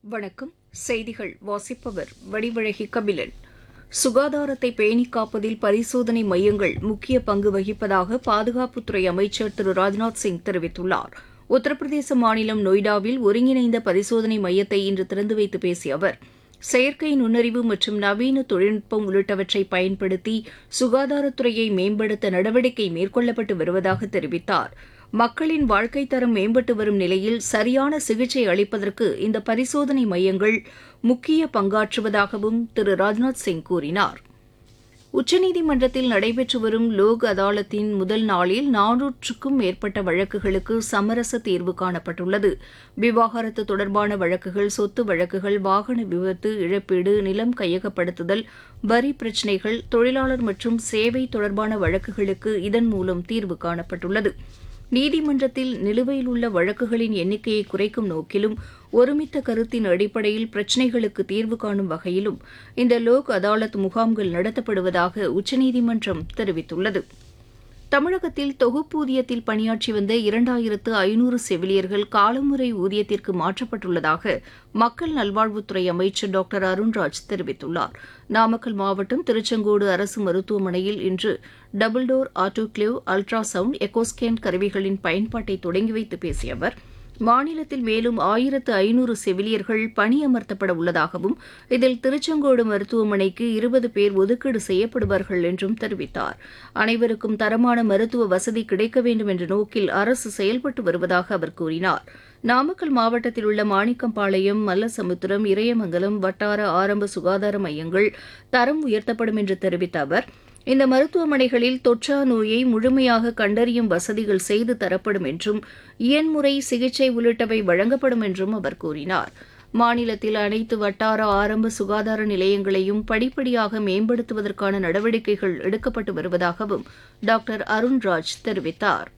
வணக்கம். செய்திகள் வாசிப்பவர் வடிவழகி கபிலன். சுகாதாரத்தை பேணிக் காப்பதில் பரிசோதனை மையங்கள் முக்கிய பங்கு வகிப்பதாக பாதுகாப்புத்துறை அமைச்சர் திரு ராஜ்நாத் சிங் தெரிவித்துள்ளார். உத்தரப்பிரதேச மாநிலம் நொய்டாவில் ஒருங்கிணைந்த பரிசோதனை மையத்தை இன்று திறந்து வைத்து பேசிய அவர், செயற்கை நுண்ணறிவு மற்றும் நவீன தொழில்நுட்பம் உள்ளிட்டவற்றை பயன்படுத்தி சுகாதாரத்துறையை மேம்படுத்த நடவடிக்கை மேற்கொள்ளப்பட்டு வருவதாக தெரிவித்தார். மக்களின் வாழ்க்கைத் தரம் மேம்பட்டு வரும் நிலையில் சரியான சிகிச்சை அளிப்பதற்கு இந்த பரிசோதனை மையங்கள் முக்கிய பங்காற்றுவதாகவும் திரு ராஜ்நாத் சிங் கூறினார். உச்சநீதிமன்றத்தில் நடைபெற்று வரும் லோக் அதாலத்தின் முதல் நாளில் 400க்கும் மேற்பட்ட வழக்குகளுக்கு சமரச தீர்வு காணப்பட்டுள்ளது. விவாகரத்து தொடர்பான வழக்குகள், சொத்து வழக்குகள், வாகன விபத்து, இழப்பீடு, நிலம் கையகப்படுத்துதல், வரி பிரச்சினைகள், தொழிலாளர் மற்றும் சேவை தொடர்பான வழக்குகளுக்கு இதன் மூலம் தீர்வு காணப்பட்டுள்ளது. நீதிமன்றத்தில் நிலுவையில் உள்ள வழக்குகளின் எண்ணிக்கையை குறைக்கும் நோக்கிலும் ஒருமித்த கருத்தின் அடிப்படையில் பிரச்சினைகளுக்கு தீர்வு காணும் வகையிலும் இந்த லோக் அதாலத் முகாம்கள் நடத்தப்படுவதாக உச்சநீதிமன்றம் தெரிவித்துள்ளது. தமிழகத்தில் தொகுப்பூதியத்தில் பணியாற்றி வந்த 2500 செவிலியர்கள் காலமுறை ஊதியத்திற்கு மாற்றப்பட்டுள்ளதாக மக்கள் நல்வாழ்வுத்துறை அமைச்சர் டாக்டர் அருண்ராஜ் தெரிவித்துள்ளார். நாமக்கல் மாவட்டம் திருச்செங்கோடு அரசு மருத்துவமனையில் இன்று double door autoclave, ultrasound, echo scan கருவிகளின் பயன்பாட்டை தொடங்கி வைத்து பேசிய அவர், மாநிலத்தில் மேலும் 1500 செவிலியர்கள் பணியமர்த்தப்பட உள்ளதாகவும் இதில் திருச்செங்கோடு மருத்துவமனைக்கு 20 பேர் ஒதுக்கீடு செய்யப்படுவார்கள் என்றும் தெரிவித்தார். அனைவருக்கும் தரமான மருத்துவ வசதி கிடைக்க வேண்டும் என்ற நோக்கில் அரசு செயல்பட்டு வருவதாக அவர் கூறினார். நாமக்கல் மாவட்டத்தில் உள்ள மாணிக்கம்பாளையம், மல்லசமுத்திரம், இறையமங்கலம் வட்டார ஆரம்ப சுகாதார மையங்கள் தரம் உயர்த்தப்படும் என்று தெரிவித்த அவர், இந்த மருத்துவமனைகளில் தொற்றா நோயை முழுமையாக கண்டறியும் வசதிகள் செய்து தரப்படும் என்றும் இயன்முறை சிகிச்சை உள்ளிட்டவை வழங்கப்படும் என்றும் அவர் கூறினார். மாநிலத்தில் அனைத்து வட்டார ஆரம்ப சுகாதார நிலையங்களையும் படிப்படியாக மேம்படுத்துவதற்கான நடவடிக்கைகள் எடுக்கப்பட்டு வருவதாகவும் டாக்டர் அருண்ராஜ் தெரிவித்தார்.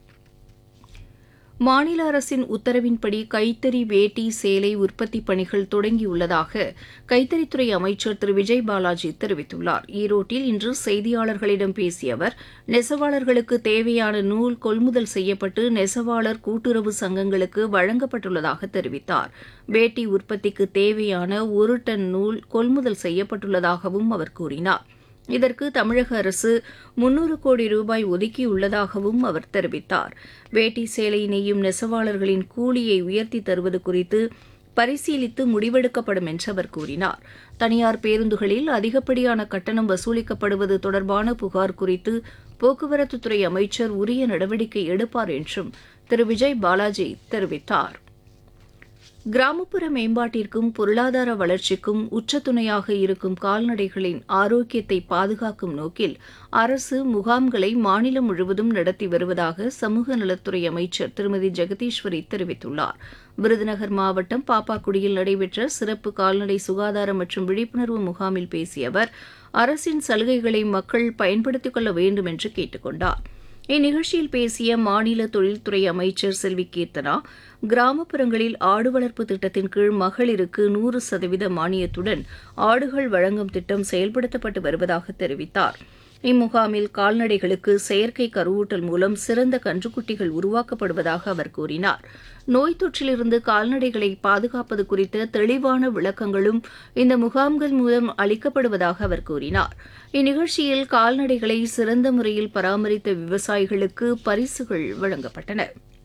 மாநில அரசின் உத்தரவின்படி கைத்தறி, வேட்டி, சேலை உற்பத்திப் பணிகள் தொடங்கியுள்ளதாக கைத்தறித்துறை அமைச்சர் திரு விஜய் பாலாஜி தெரிவித்துள்ளார். ஈரோட்டில் இன்று செய்தியாளர்களிடம் பேசிய அவர், நெசவாளர்களுக்கு தேவையான நூல் கொள்முதல் செய்யப்பட்டு நெசவாளர் கூட்டுறவு சங்கங்களுக்கு வழங்கப்பட்டுள்ளதாக தெரிவித்தார். வேட்டி உற்பத்திக்கு தேவையான 1 டன் நூல் கொள்முதல் செய்யப்பட்டுள்ளதாகவும் அவர் கூறினார். இதற்கு தமிழக அரசு 300 கோடி ரூபாய் ஒதுக்கியுள்ளதாகவும் அவர் தெரிவித்தார். வேட்டி சேலை நெய்யும் நெசவாளர்களின் கூலியை உயர்த்தி தருவது குறித்து பரிசீலித்து முடிவெடுக்கப்படும் என்று அவர் கூறினார். தனியார் பேருந்துகளில் அதிகப்படியான கட்டணம் வசூலிக்கப்படுவது தொடர்பான புகார் குறித்து போக்குவரத்துத்துறை அமைச்சர் உரிய நடவடிக்கை எடுப்பார் என்றும் திரு விஜய் பாலாஜி தெரிவித்தார். கிராமப்புற மேம்பாட்டிற்கும் பொருளாதார வளர்ச்சிக்கும் உச்ச துணையாக இருக்கும் கால்நடைகளின் ஆரோக்கியத்தை பாதுகாக்கும் நோக்கில் அரசு முகாம்களை மாநிலம் முழுவதும் நடத்தி வருவதாக சமூக நலத்துறை அமைச்சர் திருமதி ஜெகதீஸ்வரி தெரிவித்துள்ளார். விருதுநகர் மாவட்டம் பாப்பாக்குடியில் நடைபெற்ற சிறப்பு கால்நடை சுகாதார மற்றும் விழிப்புணர்வு முகாமில் பேசிய அவர், அரசின் சலுகைகளை மக்கள் பயன்படுத்திக் கொள்ள வேண்டும் என்று கேட்டுக் கொண்டார். இந்நிகழ்ச்சியில் பேசிய மாநில தொழில்துறை அமைச்சர் செல்வி கீர்த்தனா, கிராமப்புறங்களில் ஆடு வளர்ப்பு திட்டத்தின் கீழ் மகளிருக்கு 100% மானியத்துடன் ஆடுகள் வழங்கும் திட்டம் செயல்படுத்தப்பட்டு வருவதாக தெரிவித்தார். இம்முகாமில் கால்நடைகளுக்கு செயற்கை கருவூட்டல் மூலம் சிறந்த கன்றுக்குட்டிகள் உருவாக்கப்படுவதாக அவர் கூறினார். நோய் தொற்றிலிருந்து கால்நடைகளை பாதுகாப்பது குறித்த தெளிவான விளக்கங்களும் இந்த முகாம்கள் மூலம் அளிக்கப்படுவதாக அவர் கூறினார். இந்நிகழ்ச்சியில் கால்நடைகளை சிறந்த முறையில் பராமரித்த விவசாயிகளுக்கு பரிசுகள் வழங்கப்பட்டன.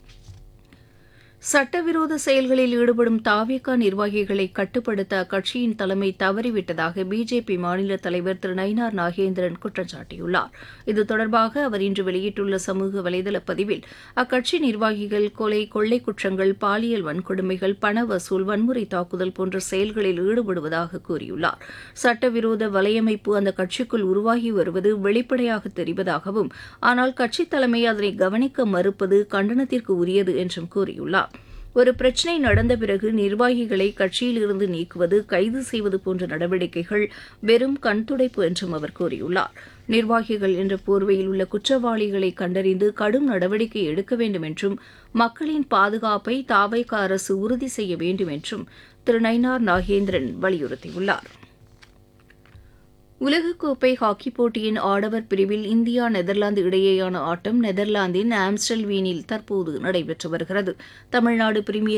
சட்டவிரோத செயல்களில் ஈடுபடும் தாவேகா நிர்வாகிகளை கட்டுப்படுத்த அக்கட்சியின் தலைமை தவறிவிட்டதாக பிஜேபி மாநில தலைவர் திரு நயினார் நாகேந்திரன் குற்றம் சாட்டியுள்ளார். இது தொடர்பாக அவர் இன்று வெளியிட்டுள்ள சமூக வலைதள பதிவில், அக்கட்சி நிர்வாகிகள் கொலை, கொள்ளை குற்றங்கள், பாலியல் வன்கொடுமைகள், பண வசூல், வன்முறை தாக்குதல் போன்ற செயல்களில் ஈடுபடுவதாக கூறியுள்ளார். சட்டவிரோத வலையமைப்பு அந்த கட்சிக்குள் உருவாகி வருவது வெளிப்படையாக தெரிவதாகவும், ஆனால் கட்சித் தலைமை அதனை கவனிக்க மறுப்பது கண்டனத்திற்கு உரியது என்றும் கூறியுள்ளார். ஒரு பிரச்சினை நடந்த பிறகு நிர்வாகிகளை கட்சியில் இருந்து நீக்குவது, கைது செய்வது போன்ற நடவடிக்கைகள் வெறும் கண்துடைப்பு என்றும் அவர் கூறியுள்ளார். நிர்வாகிகள் என்ற போர்வையில் உள்ள குற்றவாளிகளை கண்டறிந்து கடும் நடவடிக்கை எடுக்க வேண்டும் என்றும், மக்களின் பாதுகாப்பை தாவேகா அரசு உறுதி செய்ய வேண்டும் என்றும் திரு நயினார் நாகேந்திரன் வலியுறுத்தியுள்ளார். உலகக்கோப்பை ஹாக்கிப் போட்டியின் ஆடவர் பிரிவில் இந்தியா நெதர்லாந்து இடையேயான ஆட்டம் நெதர்லாந்தின் ஆம்ஸ்டல்வீனில் தற்போது நடைபெற்று வருகிறது. தமிழ்நாடு பிரீமியர்